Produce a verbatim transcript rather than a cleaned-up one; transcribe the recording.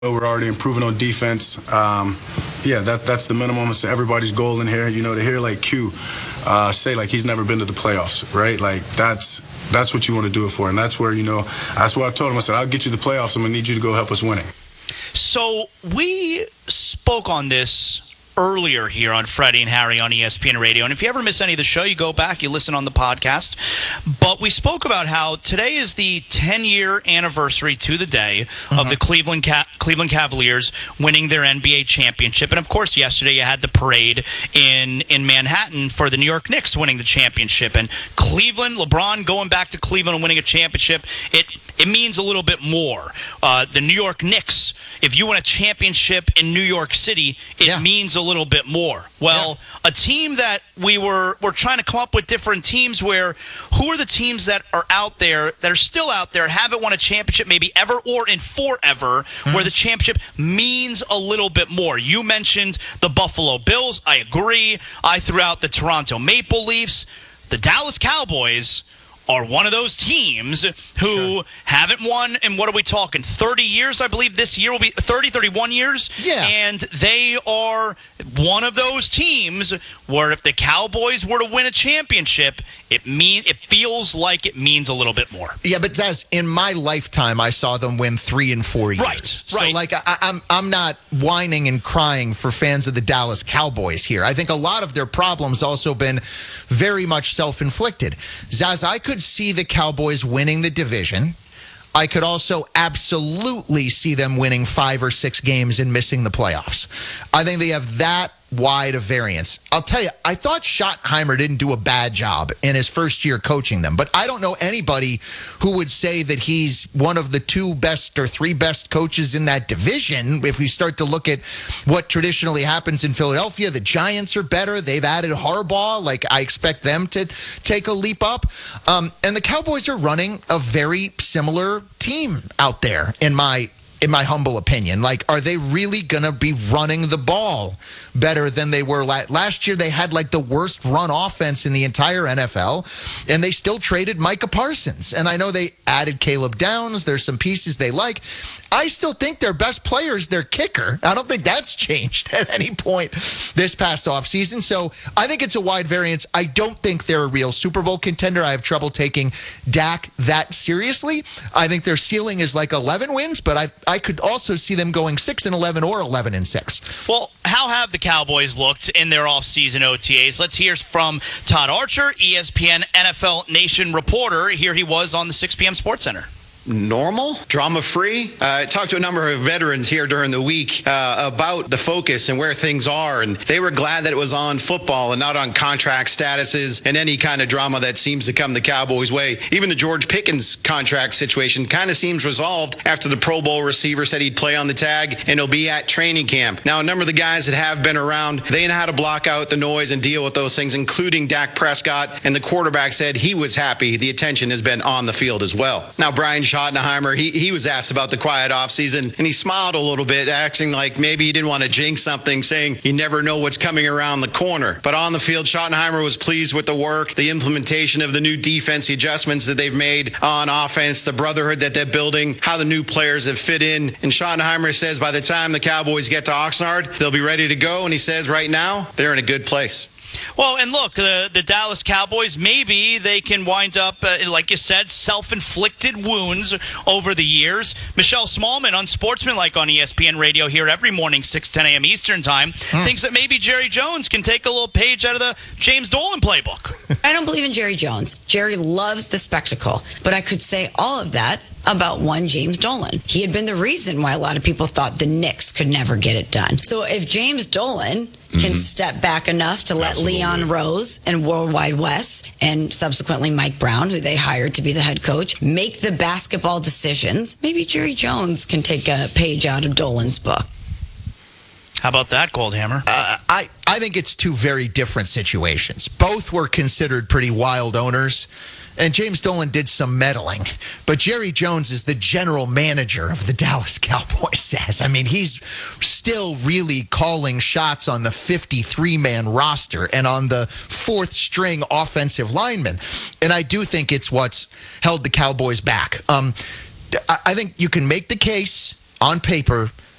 We're already improving on defense. Um, yeah, that that's the minimum. It's everybody's goal in here. You know, to hear like Q uh, say like he's never been to the playoffs, right? Like that's that's what you want to do it for, and that's where you know that's what I told him. I said, I'll get you the playoffs. I'm gonna need you to go help us win it. So we spoke on this earlier here on Freddie and Harry on E S P N Radio. And if you ever miss any of the show, you go back, you listen on the podcast. But we spoke about how today is the ten-year anniversary to the day mm-hmm. of the Cleveland Ca- Cleveland Cavaliers winning their N B A championship. And, of course, yesterday you had the parade in, in Manhattan for the New York Knicks winning the championship. And Cleveland, LeBron going back to Cleveland and winning a championship, it it means a little bit more. Uh, the New York Knicks, if you win a championship in New York City, it yeah. means a little bit more. Well, yeah. a team that we were we're trying to come up with different teams where who are the teams that are out there, that are still out there, haven't won a championship maybe ever or in forever, mm-hmm. where the championship means a little bit more. You mentioned the Buffalo Bills. I agree. I threw out the Toronto Maple Leafs. The Dallas Cowboys are one of those teams who sure. haven't won in, what are we talking, thirty years, I believe this year will be thirty, thirty-one years? Yeah. And they are one of those teams where if the Cowboys were to win a championship, it mean it feels like it means a little bit more. Yeah, but Zaz, in my lifetime, I saw them win three and four years. Right, so, right. like, I, I'm I'm not whining and crying for fans of the Dallas Cowboys here. I think a lot of their problems also been very much self-inflicted. Zaz, I could see the Cowboys winning the division. I could also absolutely see them winning five or six games and missing the playoffs. I think they have that wide a variance. I'll tell you, I thought Schottenheimer didn't do a bad job in his first year coaching them, but I don't know anybody who would say that he's one of the two best or three best coaches in that division. If we start to look at what traditionally happens in Philadelphia, the Giants are better. They've added Harbaugh. Like, I expect them to take a leap up. Um, and the Cowboys are running a very similar team out there, in my in my humble opinion. Like, are they really going to be running the ball better than they were la- last year? They had like the worst run offense in the entire N F L, and they still traded Micah Parsons. And I know they added Caleb Downs. There's some pieces they like. I still think their best player is their kicker. I don't think that's changed at any point this past offseason. So I think it's a wide variance. I don't think they're a real Super Bowl contender. I have trouble taking Dak that seriously. I think their ceiling is like eleven wins, but I I could also see them going six and eleven or eleven and six. Well, how have the Cowboys looked in their offseason O T As? Let's hear from Todd Archer, E S P N N F L Nation reporter. Here he was on the six p.m. Sports Center. Normal, drama-free. Uh, I talked to a number of veterans here during the week uh, about the focus and where things are, and they were glad that it was on football and not on contract statuses and any kind of drama that seems to come the Cowboys' way. Even the George Pickens contract situation kind of seems resolved after the Pro Bowl receiver said he'd play on the tag and he'll be at training camp. Now, a number of the guys that have been around, they know how to block out the noise and deal with those things, including Dak Prescott, and the quarterback said he was happy the attention has been on the field as well. Now, Brian Schottenheimer, he, he was asked about the quiet offseason, and he smiled a little bit, acting like maybe he didn't want to jinx something, saying you never know what's coming around the corner. But on the field, Schottenheimer was pleased with the work, the implementation of the new defense, the adjustments that they've made on offense, the brotherhood that they're building, how the new players have fit in. And Schottenheimer says by the time the Cowboys get to Oxnard, they'll be ready to go. And he says right now, they're in a good place. Well, and look, the, the Dallas Cowboys, maybe they can wind up, uh, like you said, self-inflicted wounds over the years. Michelle Smallman, unsportsmanlike on E S P N Radio here every morning, six, ten a.m. Eastern time, hmm. thinks that maybe Jerry Jones can take a little page out of the James Dolan playbook. I don't believe in Jerry Jones. Jerry loves the spectacle, but I could say all of that about one James Dolan. He had been the reason why a lot of people thought the Knicks could never get it done. So if James Dolan can mm-hmm. step back enough to let Absolutely. Leon Rose and Worldwide Wes and subsequently Mike Brown, who they hired to be the head coach, make the basketball decisions, maybe Jerry Jones can take a page out of Dolan's book. How about that, Goldhammer? Uh, I, I think it's two very different situations. Both were considered pretty wild owners. And James Dolan did some meddling. But Jerry Jones is the general manager of the Dallas Cowboys, says. I mean, he's still really calling shots on the fifty-three man roster and on the fourth string offensive lineman. And I do think it's what's held the Cowboys back. Um, I think you can make the case on paper